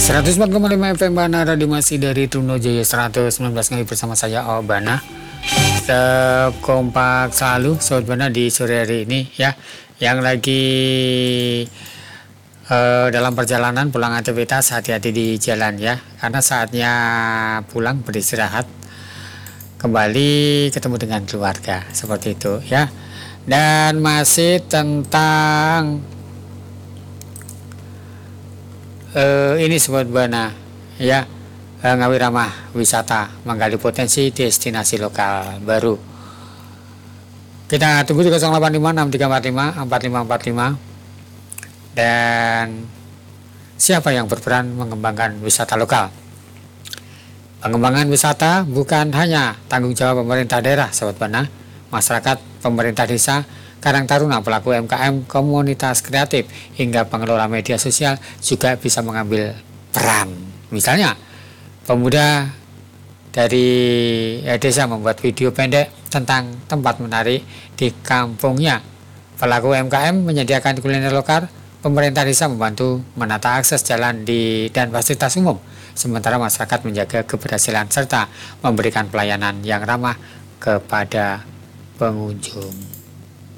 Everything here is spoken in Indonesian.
104,5 FM Bana, Radio masih dari Trunojaya 119 kali bersama saya Bana. Kompak selalu Sobat Bana di sore hari ini ya, yang lagi dalam perjalanan pulang aktivitas, hati-hati di jalan ya, karena saatnya pulang beristirahat, kembali ketemu dengan keluarga, seperti itu ya. Dan masih tentang ini Sobat Bana ya, Ngawi Ramah Wisata menggali potensi destinasi lokal baru. Kita tunggu di 0856 345 4545. Dan siapa yang berperan mengembangkan wisata lokal? Pengembangan wisata bukan hanya tanggung jawab pemerintah daerah Sobat Bana, masyarakat, pemerintah desa, Karang Taruna, pelaku UMKM, komunitas kreatif, hingga pengelola media sosial juga bisa mengambil peran. Misalnya, pemuda dari desa membuat video pendek tentang tempat menarik di kampungnya. Pelaku UMKM menyediakan kuliner lokal, pemerintah desa membantu menata akses jalan dan fasilitas umum, sementara masyarakat menjaga keberhasilan serta memberikan pelayanan yang ramah kepada pengunjung.